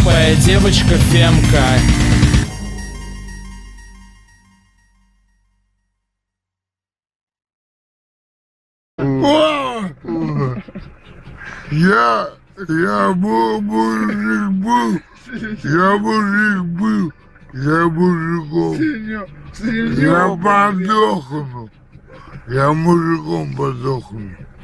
глупая девочка Фемка. Я мужик был, я мужиком, я подохну, я мужиком подохну.